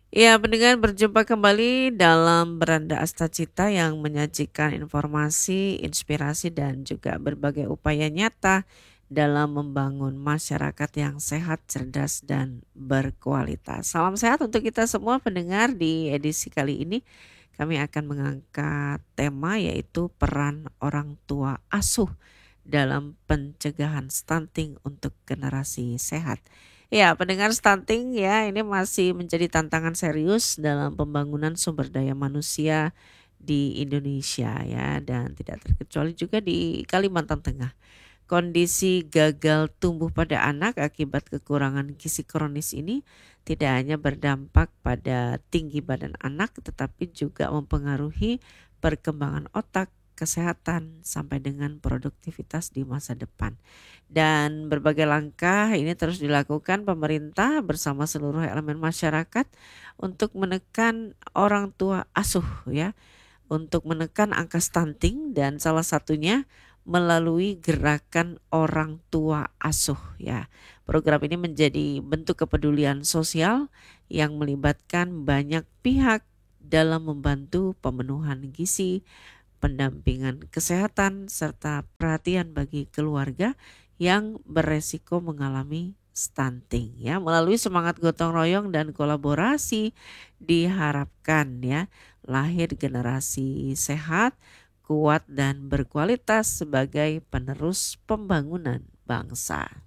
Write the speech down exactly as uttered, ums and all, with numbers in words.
Ya, pendengar berjumpa kembali dalam Beranda Astacita yang menyajikan informasi, inspirasi, dan juga berbagai upaya nyata dalam membangun masyarakat yang sehat, cerdas, dan berkualitas. Salam sehat untuk kita semua pendengar. Di edisi kali ini kami akan mengangkat tema yaitu peran orang tua asuh dalam pencegahan stunting untuk generasi sehat. Ya, pendengar, stunting ya ini masih menjadi tantangan serius dalam pembangunan sumber daya manusia di Indonesia ya, dan tidak terkecuali juga di Kalimantan Tengah. Kondisi gagal tumbuh pada anak akibat kekurangan gizi kronis ini tidak hanya berdampak pada tinggi badan anak tetapi juga mempengaruhi perkembangan otak, kesehatan sampai dengan produktivitas di masa depan. Dan berbagai langkah ini terus dilakukan pemerintah bersama seluruh elemen masyarakat untuk menekan orang tua asuh ya, untuk menekan angka stunting dan salah satunya melalui gerakan orang tua asuh ya. Program ini menjadi bentuk kepedulian sosial yang melibatkan banyak pihak dalam membantu pemenuhan gizi, pendampingan kesehatan, serta perhatian bagi keluarga yang beresiko mengalami stunting ya. Melalui semangat gotong royong dan kolaborasi diharapkan ya lahir generasi sehat, kuat dan berkualitas sebagai penerus pembangunan bangsa.